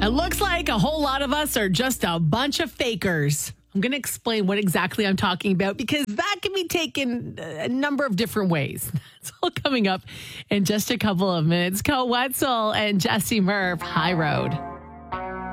It looks like a whole lot of us are just a bunch of fakers. I'm going to explain what exactly I'm talking about because that can be taken a number of different ways. It's all coming up in just a couple of minutes. Co Wetzel and Jesse Murph, High Road.